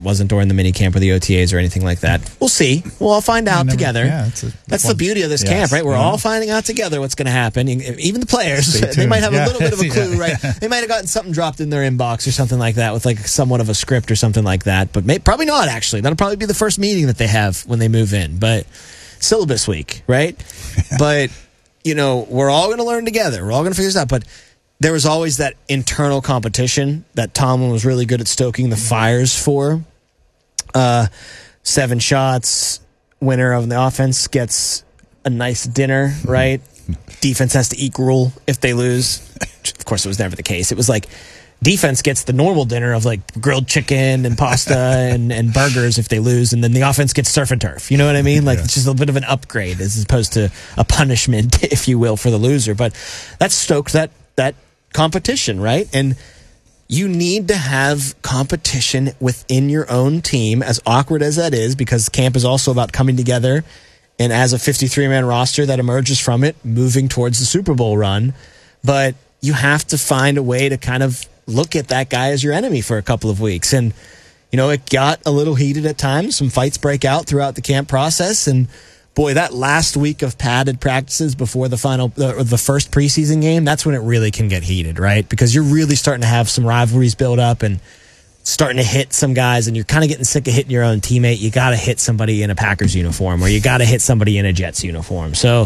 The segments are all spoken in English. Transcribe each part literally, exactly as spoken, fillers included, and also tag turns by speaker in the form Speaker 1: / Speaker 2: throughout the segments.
Speaker 1: wasn't during the mini camp or the O T As or anything like that. We'll see. We'll all find out
Speaker 2: never,
Speaker 1: together.
Speaker 2: Yeah, it's a,
Speaker 1: That's
Speaker 2: one,
Speaker 1: the beauty of this
Speaker 2: yes,
Speaker 1: camp, right? We're
Speaker 2: yeah.
Speaker 1: all finding out together what's going to happen. Even the players,
Speaker 2: Stay
Speaker 1: they
Speaker 2: tuned.
Speaker 1: might have
Speaker 2: yeah.
Speaker 1: a little bit of a clue,
Speaker 2: yeah.
Speaker 1: right? They might have gotten something dropped in their inbox or something like that with like somewhat of a script or something like that. But may, probably not, actually. That'll probably be the first meeting that they have when they move in. But syllabus week, right? But, you know, we're all going to learn together. We're all going to figure this out. But there was always that internal competition that Tomlin was really good at stoking the fires for. Uh, seven shots, winner of the offense gets a nice dinner, right? Defense has to equal if they lose. Of course, it was never the case. It was like defense gets the normal dinner of like grilled chicken and pasta and, and burgers if they lose, and then the offense gets surf and turf. You know what I mean? Like yeah. It's just a bit of an upgrade as opposed to a punishment, if you will, for the loser. But that stoked that that competition, right? And you need to have competition within your own team, as awkward as that is, because camp is also about coming together and as a fifty-three man roster that emerges from it, moving towards the Super Bowl run. But you have to find a way to kind of look at that guy as your enemy for a couple of weeks. And, you know, it got a little heated at times. Some fights break out throughout the camp process. And, boy, that last week of padded practices before the final, uh, the first preseason game, that's when it really can get heated, right? Because you're really starting to have some rivalries build up and starting to hit some guys, and you're kind of getting sick of hitting your own teammate. You got to hit somebody in a Packers uniform, or you got to hit somebody in a Jets uniform. So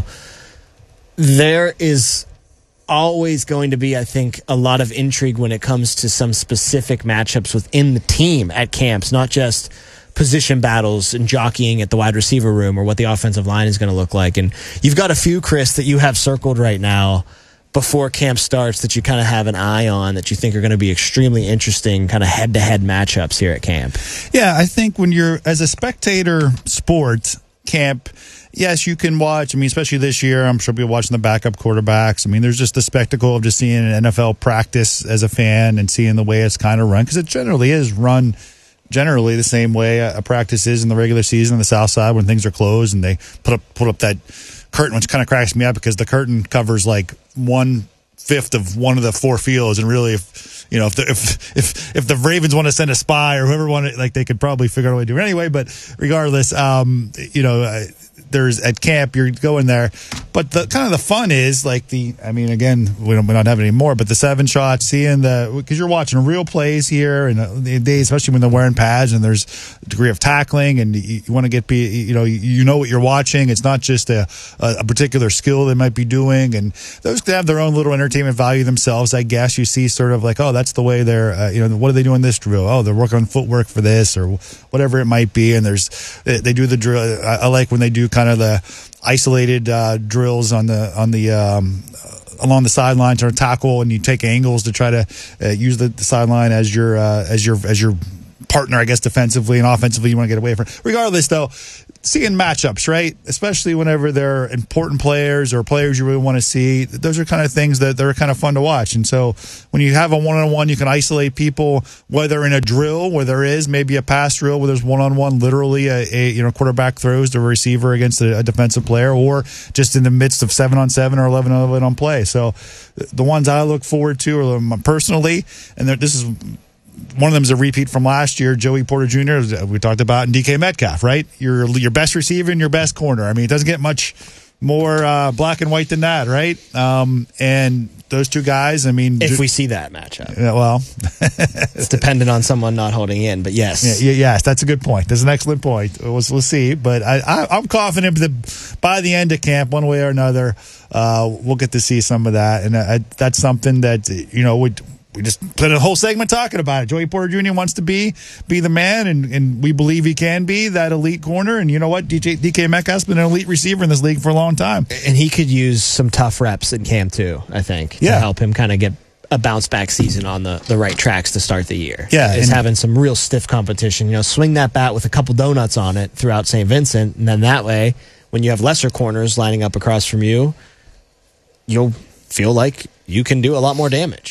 Speaker 1: there is always going to be, I think, a lot of intrigue when it comes to some specific matchups within the team at camps, not just position battles and jockeying at the wide receiver room or what the offensive line is going to look like. And you've got a few, Chris, that you have circled right now before camp starts that you kind of have an eye on that you think are going to be extremely interesting kind of head-to-head matchups here at camp.
Speaker 2: Yeah, I think when you're, as a spectator sport, camp, yes, you can watch. I mean, especially this year, I'm sure people watching the backup quarterbacks. I mean, there's just the spectacle of just seeing an N F L practice as a fan and seeing the way it's kind of run, because it generally is run generally the same way a practice is in the regular season on the South Side when things are closed and they put up put up that curtain, which kind of cracks me up because the curtain covers like one fifth of one of the four fields, and really, if you know, if the, if if if the Ravens want to send a spy or whoever wanted, like they could probably figure out a way to do it anyway. But regardless, um, you know. Uh, There's at camp, you're going there, but the kind of the fun is like the. I mean, again, we don't we don't have it anymore, but the seven shots, seeing the because you're watching real plays here, and the days, especially when they're wearing pads and there's a degree of tackling, and you, you want to get you know you know what you're watching. It's not just a a particular skill they might be doing, and those can have their own little entertainment value themselves. I guess you see sort of like, oh, that's the way they're uh, you know what are they doing this drill? Oh, they're working on footwork for this or whatever it might be, and there's they do the drill. I, I like when they do kind of the isolated uh, drills on the on the um, along the sideline to tackle, and you take angles to try to uh, use the, the sideline as your uh, as your as your partner, I guess, defensively and offensively. You want to get away from. Regardless, though, seeing matchups, right? Especially whenever they're important players or players you really want to see. Those are kind of things that they're kind of fun to watch. And so when you have a one-on-one, you can isolate people, whether in a drill where there is maybe a pass drill where there's one-on-one, literally a, a you know quarterback throws to a receiver against a, a defensive player, or just in the midst of seven-on-seven or eleven-on-eleven on play. So the ones I look forward to are personally, and this is one of them is a repeat from last year, Joey Porter Junior We talked about, and D K Metcalf, right? Your your best receiver and your best corner. I mean, it doesn't get much more uh, black and white than that, right? Um, and those two guys, I mean,
Speaker 1: if we see that matchup,
Speaker 2: yeah, well,
Speaker 1: it's dependent on someone not holding in. But yes,
Speaker 2: yeah, yes, that's a good point. That's an excellent point. We'll, we'll see, but I, I, I'm confident that by the end of camp, one way or another, uh, we'll get to see some of that, and uh, that's something that you know would. We just put a whole segment talking about it. Joey Porter Junior wants to be be the man, and, and we believe he can be that elite corner. And you know what? D J, D K Metcalf's been an elite receiver in this league for a long time.
Speaker 1: And he could use some tough reps in camp, too, I think,
Speaker 2: yeah.
Speaker 1: to help him kind of get a bounce-back season on the, the right tracks to start the year.
Speaker 2: Yeah.
Speaker 1: Is having some real stiff competition. You know, swing that bat with a couple donuts on it throughout Saint Vincent, and then that way, when you have lesser corners lining up across from you, you'll feel like you can do a lot more damage.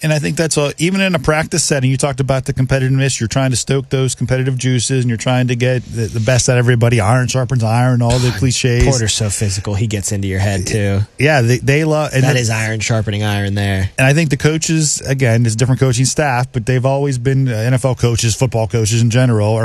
Speaker 2: And I think that's a, even in a practice setting, you talked about the competitiveness. You're trying to stoke those competitive juices, and you're trying to get the, the best out of everybody. Iron sharpens iron, all the cliches.
Speaker 1: Porter's so physical; he gets into your head too.
Speaker 2: Yeah, they, they love and
Speaker 1: that
Speaker 2: the,
Speaker 1: is iron sharpening iron there.
Speaker 2: And I think the coaches, again, it's different coaching staff, but they've always been uh, N F L coaches, football coaches in general, are